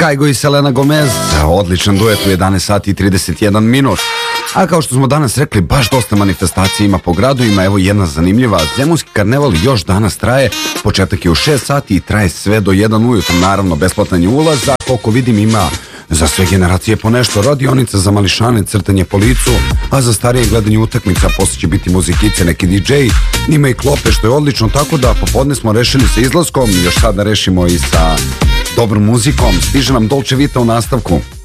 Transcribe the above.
Kajgo i Selena Gomez, odličan duet u 11 sati i 31 minut. A kao što smo danas rekli, baš dosta manifestacija ima po gradu, ima evo jedna zanimljiva. Zemunski karneval još danas traje, početak je u 6 sati i traje sve do 1 ujutro, naravno besplatan je ulaz, a koliko vidim ima za sve generacije po nešto, radionica za mališane, crtanje po licu, a za starije gledanje utakmica, posle će biti muzikice, neki DJ, ima i klope što je odlično, tako da popodne smo rešili sa izlaskom, još sad da rešimo i sa dobrom muzikom. Stiže nam Dolce Vita u nastavku.